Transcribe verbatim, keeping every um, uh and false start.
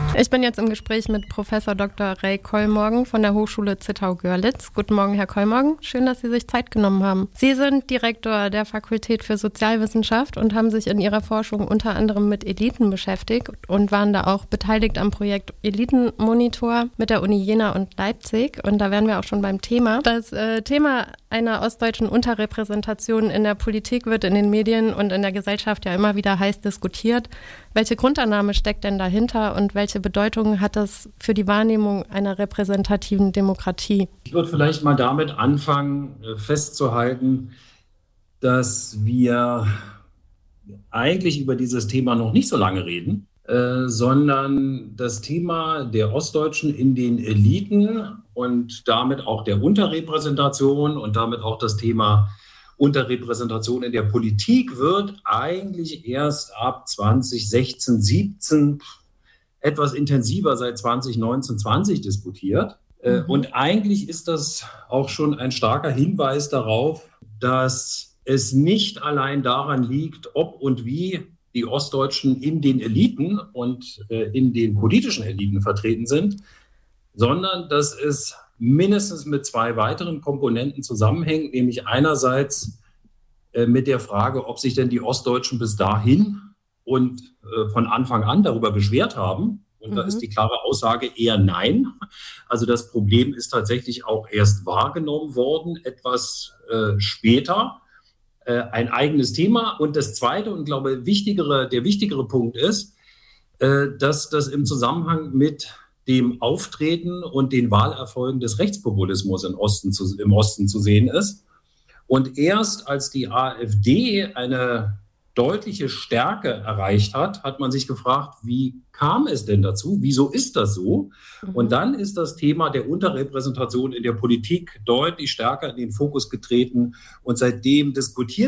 Ich bin jetzt im Gespräch mit Professor Doktor Ray Kollmorgen von der Hochschule Zittau-Görlitz. Guten Morgen, Herr Kollmorgen. Schön, dass Sie sich Zeit genommen haben. Sie sind Direktor der Fakultät für Sozialwissenschaft und haben sich in Ihrer Forschung unter anderem mit Eliten beschäftigt und waren da auch beteiligt am Projekt Elitenmonitor mit der Uni Jena und Leipzig. Und da wären wir auch schon beim Thema. Das äh, Thema einer ostdeutschen Unterrepräsentation in der Politik wird in den Medien und in der Gesellschaft ja immer wieder heiß diskutiert. Welche Grundannahme steckt denn dahinter und welche Bedeutung hat das für die Wahrnehmung einer repräsentativen Demokratie? Ich würde vielleicht mal damit anfangen, festzuhalten, dass wir eigentlich über dieses Thema noch nicht so lange reden, äh, sondern das Thema der Ostdeutschen in den Eliten und damit auch der Unterrepräsentation und damit auch das Thema Unterrepräsentation in der Politik wird eigentlich erst ab zwanzig sechzehn, siebzehn etwas intensiver seit zwanzig neunzehn, zwanzig diskutiert. Mhm. Und eigentlich ist das auch schon ein starker Hinweis darauf, dass es nicht allein daran liegt, ob und wie die Ostdeutschen in den Eliten und äh, in den politischen Eliten vertreten sind, sondern dass es mindestens mit zwei weiteren Komponenten zusammenhängt, nämlich einerseits äh, mit der Frage, ob sich denn die Ostdeutschen bis dahin und äh, von Anfang an darüber beschwert haben. Und mhm. da ist die klare Aussage eher nein. Also das Problem ist tatsächlich auch erst wahrgenommen worden, etwas äh, später. Äh, ein eigenes Thema. Und das zweite und glaube wichtigere, der wichtigere Punkt ist, äh, dass das im Zusammenhang mit dem Auftreten und den Wahlerfolgen des Rechtspopulismus im Osten zu, im Osten zu sehen ist. Und erst als die AfD eine deutliche Stärke erreicht hat, hat man sich gefragt, wie kam es denn dazu? Wieso ist das so? Mhm. Und dann ist das Thema der Unterrepräsentation in der Politik deutlich stärker in den Fokus getreten. Und seitdem diskutieren